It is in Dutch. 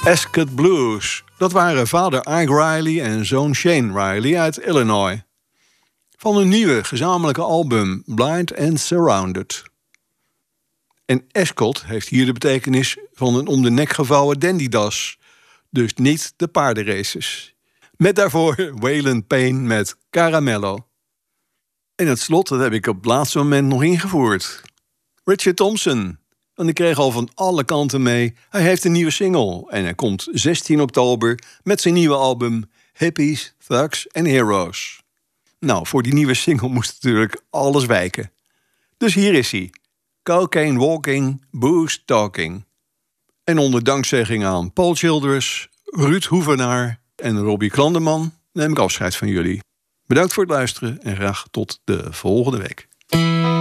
Ascot Blues. Dat waren vader Ike Riley en zoon Shane Riley uit Illinois. Van hun nieuwe gezamenlijke album Blind and Surrounded. En Ascot heeft hier de betekenis van een om de nek gevouwen dandydas. Dus niet de paardenraces. Met daarvoor Waylon Payne met Caramello. En het slot, dat heb ik op het laatste moment nog ingevoerd. Richard Thompson. Want ik kreeg al van alle kanten mee. Hij heeft een nieuwe single. En hij komt 16 oktober met zijn nieuwe album Hippies, Thugs and Heroes. Nou, voor die nieuwe single moest natuurlijk alles wijken. Dus hier is hij. Cocaine Walking, Booze Talking. En onder dankzegging aan Paul Childress, Ruud Hoevenaar en Robbie Klanderman neem ik afscheid van jullie. Bedankt voor het luisteren en graag tot de volgende week.